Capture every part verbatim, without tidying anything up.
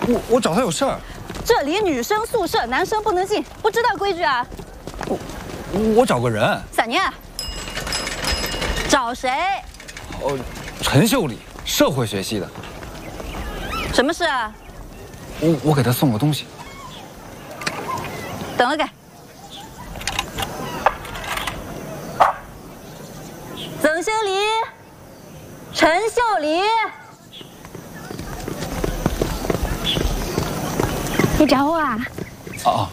我我找他有事儿。 这里女生宿舍，男生不能进，不知道规矩啊？ 我我找个人。 三年。找谁？ 哦，陈秀丽，社会学系的。 什么事啊？ 我我给他送个东西。 等了给。曾修礼，陈秀礼。 你找我啊？ 哦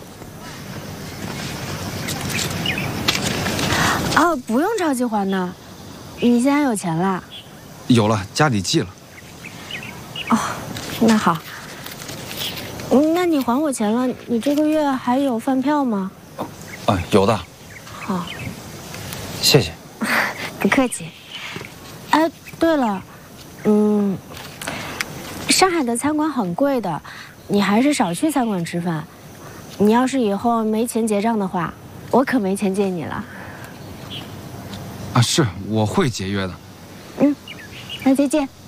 哦，不用着急还呢，你现在有钱了？ 有了，家里寄了。 哦，那好。那你还我钱了，你这个月还有饭票吗？ 啊，有的。 好， 谢谢。 不客气。哎，对了，嗯，上海的餐馆很贵的。 你还是少去餐馆吃饭。你要是以后没钱结账的话，我可没钱借你了。 啊，是，我会节约的。 嗯，那再见。